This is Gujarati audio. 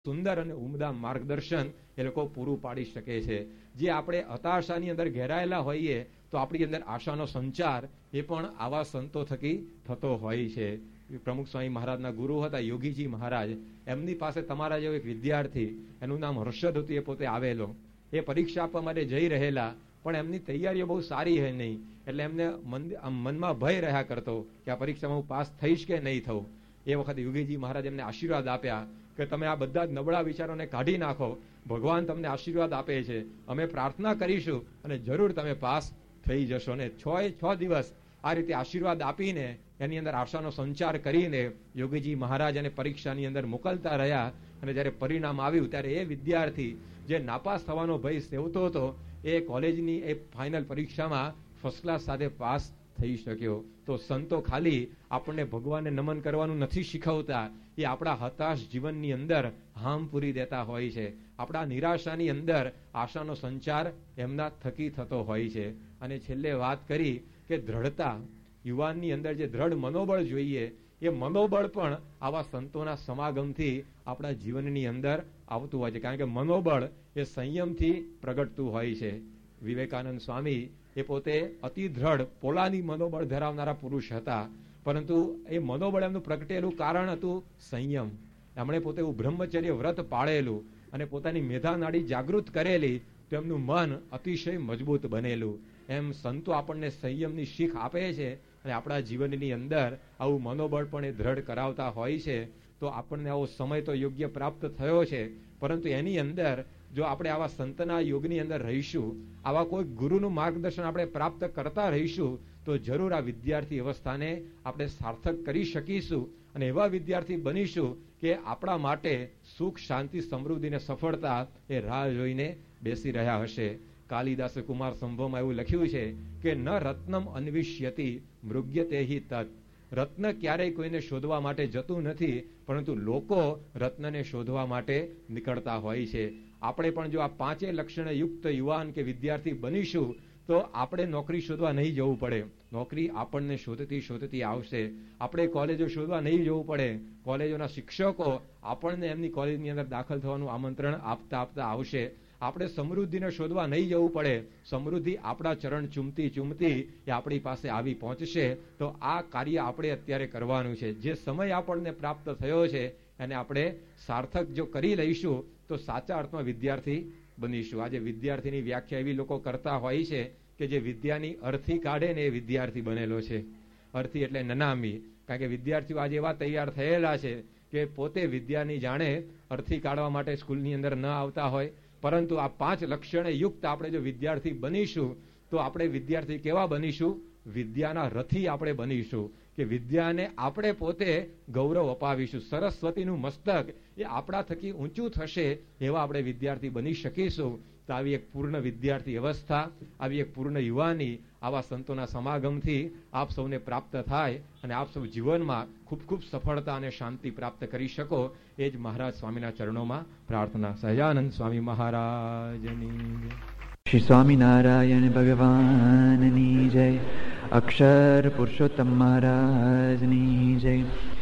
સુંદર અને ઉમદા માર્ગદર્શન એ લોકો પૂરું પાડી શકે છે. જે આપણે હતાશાની અંદર ઘેરાયેલા હોઈએ તો આપણી અંદર આશાનો સંચાર એ પણ આવા સંતો થકી થતો હોય છે. પ્રમુખ સ્વામી મહારાજના ગુરુ હતા યોગીજી મહારાજ, એમની પાસે તમારા જેવો એક વિદ્યાર્થી, એનું નામ હર્ષદ હતું, એ પોતે આવેલો. એ પરીક્ષા આપવા માટે જઈ રહેલા, પણ એમની તૈયારીઓ બહુ સારી હોય નહીં, એટલે એમને મનમાં ભય રહ્યા કરતો કે આ પરીક્ષામાં હું પાસ થઈશ કે નહીં થઉં. એ વખતે યોગીજી મહારાજ એમને આશીર્વાદ આપ્યા કે તમે આ બધા જ નબળા વિચારોને કાઢી નાખો, ભગવાન તમને આશીર્વાદ આપે છે, અમે પ્રાર્થના કરીશું અને જરૂર તમે પાસ થઈ જશો. ને 6 દિવસ આ રીતે આશીર્વાદ આપીને એની અંદર આશાનો સંચાર કરીને યોગીજી મહારાજ અને પરીક્ષાની અંદર મોકલતા રહ્યા. અને જ્યારે પરિણામ આવ્યું ત્યારે એ વિદ્યાર્થી જે નાપાસ થવાનો ભય સેવતો હતો, એ કોલેજની એ ફાઇનલ પરીક્ષામાં ફર્સ્ટ ક્લાસ સાથે પાસ થઈ શક્યો. તો સંતો ખાલી આપણને ભગવાનને નમન કરવાનું નથી શીખવતા, એ આપણા હતાશ જીવનની અંદર હામ પૂરી દેતા હોય છે. આપણા નિરાશાની અંદર આશાનો સંચાર એમના થકી થતો હોય છે. અને છેલ્લે વાત કરી કે દ્રઢતા, યુવાનની અંદર જે દ્રઢ મનોબળ જોઈએ, એ મનોબળ પણ આવા સંતોના સમાગમથી આપણા જીવનની અંદર આવતું હોય છે. કારણ કે મનોબળ એ સંયમથી પ્રગટતું હોય છે. વિવેકાનંદ સ્વામી એ પોતે અતિ દ્રઢ પોલાની મનોબળ ધરાવનારા પુરુષ હતા, પરંતુ એ મનોબળ એમનું પ્રગટેલું કારણ હતું સંયમ. એમણે પોતે એવું બ્રહ્મચર્ય વ્રત પાળેલું અને પોતાની મેધા નાડી જાગૃત કરેલી, તો એમનું મન અતિશય મજબૂત બનેલું. એમ સંતો આપણને સંયમની શીખ આપે છે અને આપણા જીવનની અંદર આવું મનોબળ પણ એ દ્રઢ કરાવતા હોય છે. તો આપણને આવો સમય તો યોગ્ય પ્રાપ્ત થયો છે, પરંતુ એની અંદર જો આપણે આવા સંતના યોગની અંદર રહીશું, આવા કોઈ ગુરુનું માર્ગદર્શન આપણે પ્રાપ્ત કરતા રહીશું, તો જરૂર આ વિદ્યાર્થી અવસ્થાને આપણે સાર્થક કરી શકીશું અને એવા વિદ્યાર્થી બનીશું કે આપણા માટે સુખ, શાંતિ, સમૃદ્ધિ અને સફળતા એ રાહ જોઈને બેસી રહ્યા હશે. કાલિદાસ કુમાર સંભવમાં એવું લખ્યું છે કે ન રત્નમ અન્વિષ્યતિ મૃગ્યતે હિ તત. રત્ન ક્યારેય કોઈને શોધવા માટે જતું નથી, પરંતુ લોકો રત્નને શોધવા માટે નીકળતા હોય છે. આપણે પણ જો આ 5 લક્ષણે યુક્ત યુવાન કે વિદ્યાર્થી બનીશું, તો આપણે નોકરી શોધવા નહીં જવું પડે, નોકરી આપણને શોધતી શોધતી આવશે. આપણે કોલેજો શોધવા નહીં જવું પડે, કોલેજોના શિક્ષકો આપણને એમની કોલેજની અંદર દાખલ થવાનું આમંત્રણ આપતા આપતા આવશે. આપણે સમૃદ્ધિને શોધવા નહીં જવું પડે, સમૃદ્ધિ આપણા ચરણ ચૂમતી ચૂમતી એ આપણી પાસે આવી પહોંચશે. તો આ કાર્ય આપણે અત્યારે કરવાનું છે. જે સમય આપણને પ્રાપ્ત થયો છે એને આપણે સાર્થક જો કરી લઈશું તો સાચા અર્થમાં વિદ્યાર્થી બનીશું. આજે વિદ્યાર્થીની વ્યાખ્યા એવી લોકો કરતા હોય છે કે જે વિદ્યાની અર્થી કાઢે ને એ વિદ્યાર્થી બનેલો છે. અર્થી એટલે નનામી. કારણ કે વિદ્યાર્થીઓ આજે એવા તૈયાર થયેલા છે કે પોતે વિદ્યાની જાણે અર્થી કાઢવા માટે સ્કૂલની અંદર ન આવતા હોય. પરંતુ આ 5 લક્ષણે યુક્ત આપણે જો વિદ્યાર્થી બનીશું, તો આપણે વિદ્યાર્થી કેવા બનીશું? વિદ્યાના રથી આપણે બનીશું, કે વિદ્યાને આપણે પોતે ગૌરવ અપાવીશું. સરસ્વતીનું મસ્તક એ આપણા થકી ઊંચું થશે એવા આપણે વિદ્યાર્થી બની શકીશું. તો આવી એક પૂર્ણ વિદ્યાર્થી અવસ્થા, આવી એક પૂર્ણ યુવાની આવા સંતોના સમાગમથી આપ સૌને પ્રાપ્ત થાય અને આપ સૌ જીવનમાં ખૂબ ખૂબ સફળતા અને શાંતિ પ્રાપ્ત કરી શકો, એ જ મહારાજ સ્વામીના ચરણોમાં પ્રાર્થના. સહજાનંદ સ્વામી મહારાજની. શ્રી સ્વામિનારાયણ ભગવાનની જય. અક્ષર પુરુષોત્તમ મહારાજની જય.